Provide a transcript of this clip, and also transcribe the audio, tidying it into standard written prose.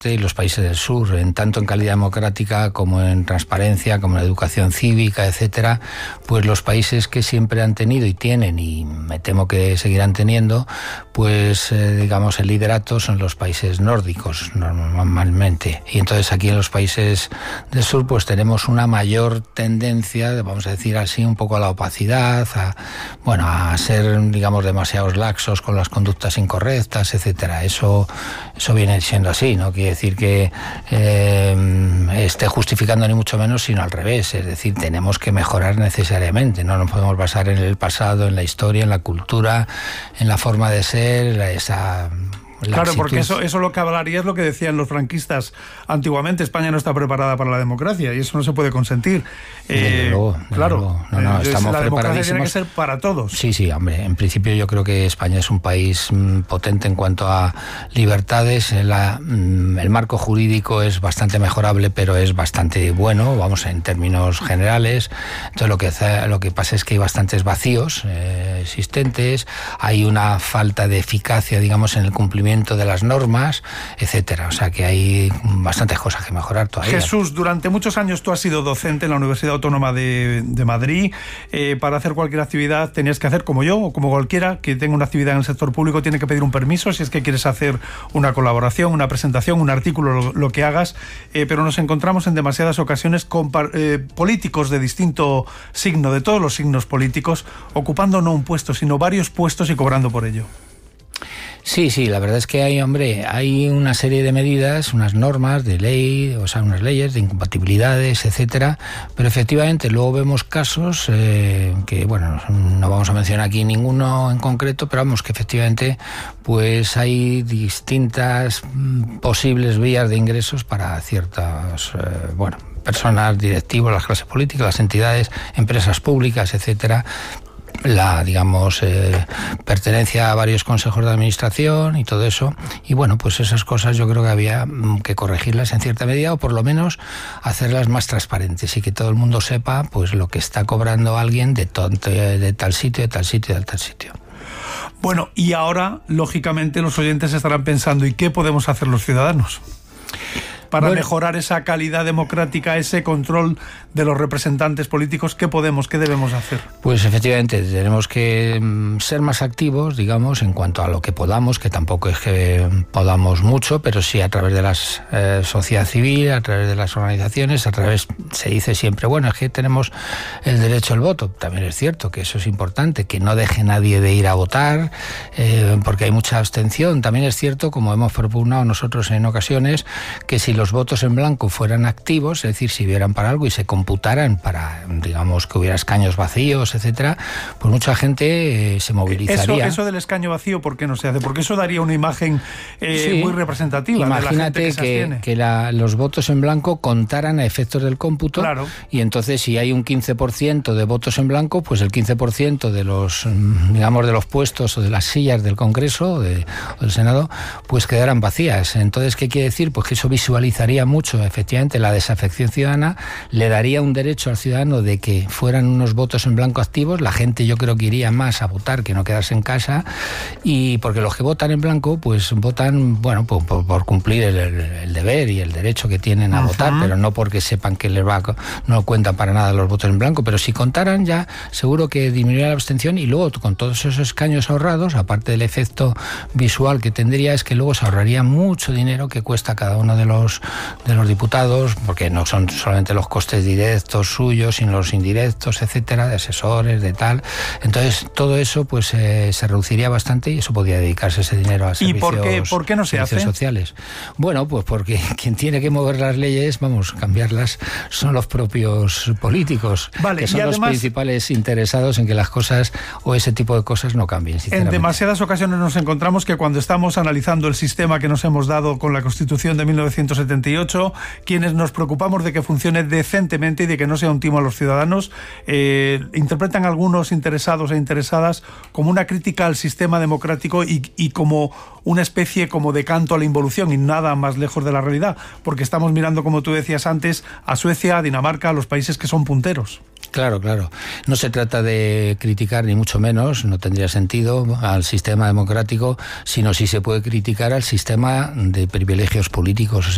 y los países del sur, tanto en calidad democrática como en transparencia, como en educación cívica, etcétera, pues los países que siempre han tenido y tienen, y me temo que seguirán teniendo, pues digamos el liderato son los países nórdicos normalmente. Y entonces aquí en los países del sur pues tenemos una mayor tendencia, vamos a decir así, un poco a la opacidad, a ser, digamos, demasiados laxos con las conductas incorrectas, etcétera. Eso viene siendo así, no quiere decir que esté justificando ni mucho menos, sino al revés, es decir, tenemos que mejorar necesariamente, no nos podemos basar en el pasado, en la historia, en la cultura, en la forma de ser, Claro, porque eso lo que hablaría es lo que decían los franquistas antiguamente: España no está preparada para la democracia y eso no se puede consentir. Claro, estamos la democracia preparadísimos. Tiene que ser para todos. Sí, hombre, en principio yo creo que España es un país potente en cuanto a libertades. El marco jurídico es bastante mejorable, pero es bastante bueno, vamos, en términos generales. Entonces lo que pasa es que hay bastantes vacíos existentes, hay una falta de eficacia, digamos, en el cumplimiento de las normas, etcétera. O sea que hay bastantes cosas que mejorar todavía. Jesús, durante muchos años tú has sido docente en la Universidad Autónoma de Madrid. Para hacer cualquier actividad tenías que hacer, como yo o como cualquiera que tenga una actividad en el sector público, tiene que pedir un permiso si es que quieres hacer una colaboración, una presentación, un artículo, lo que hagas, pero nos encontramos en demasiadas ocasiones con políticos de distinto signo, de todos los signos políticos, ocupando no un puesto, sino varios puestos y cobrando por ello. Sí, la verdad es que hay una serie de medidas, unas normas de ley, o sea, unas leyes de incompatibilidades, etcétera, pero efectivamente luego vemos casos que, bueno, no vamos a mencionar aquí ninguno en concreto, pero vamos, que efectivamente pues hay distintas posibles vías de ingresos para ciertas, personas, directivos, las clases políticas, las entidades, empresas públicas, etcétera. Pertenencia a varios consejos de administración y todo eso, y bueno, pues esas cosas yo creo que había que corregirlas en cierta medida, o por lo menos hacerlas más transparentes y que todo el mundo sepa pues lo que está cobrando alguien de tal sitio, de tal sitio, de tal sitio. Bueno, y ahora lógicamente los oyentes estarán pensando: ¿y qué podemos hacer los ciudadanos para mejorar esa calidad democrática, ese control de los representantes políticos? ¿Qué debemos hacer? Pues efectivamente tenemos que ser más activos, digamos, en cuanto a lo que podamos, que tampoco es que podamos mucho, pero sí a través de la sociedad civil, a través de las organizaciones, se dice siempre, es que tenemos el derecho al voto. También es cierto que eso es importante, que no deje nadie de ir a votar, porque hay mucha abstención. También es cierto, como hemos propugnado nosotros en ocasiones, que si los votos en blanco fueran activos, es decir, sirvieran para algo y se computaran para, digamos, que hubiera escaños vacíos, etcétera, pues mucha gente se movilizaría. Eso del escaño vacío, ¿por qué no se hace? Porque eso daría una imagen muy representativa. Imagínate de la gente que los votos en blanco contaran a efectos del cómputo, claro. Y entonces si hay un 15% de votos en blanco, pues el 15% de los, digamos, de los puestos o de las sillas del Congreso o del Senado, pues quedaran vacías. Entonces, ¿qué quiere decir? Pues que eso visualizaría mucho efectivamente la desafección ciudadana, le daría un derecho al ciudadano de que fueran unos votos en blanco activos. La gente, yo creo que iría más a votar que no quedarse en casa, y porque los que votan en blanco pues votan por cumplir el deber y el derecho que tienen a votar, pero no porque sepan que no cuentan para nada los votos en blanco. Pero si contaran, ya seguro que disminuiría la abstención, y luego con todos esos escaños ahorrados, aparte del efecto visual que tendría, es que luego se ahorraría mucho dinero que cuesta cada uno de los diputados, porque no son solamente los costes directos suyos, sino los indirectos, etcétera, de asesores, de tal. Entonces todo eso pues se reduciría bastante, y eso podría dedicarse ese dinero a servicios. ¿Y por qué no se hace? Sociales. Bueno, pues porque quien tiene que mover las leyes, cambiarlas, son los propios políticos, que son además, los principales interesados en que las cosas o ese tipo de cosas no cambien, sinceramente. En demasiadas ocasiones nos encontramos que cuando estamos analizando el sistema que nos hemos dado con la Constitución de 1978, quienes nos preocupamos de que funcione decentemente y de que no sea un timo a los ciudadanos, interpretan algunos interesados e interesadas como una crítica al sistema democrático y como una especie como de canto a la involución, y nada más lejos de la realidad, porque estamos mirando, como tú decías antes, a Suecia, a Dinamarca, a los países que son punteros. Claro. No se trata de criticar, ni mucho menos, no tendría sentido, al sistema democrático, sino si se puede criticar al sistema de privilegios políticos.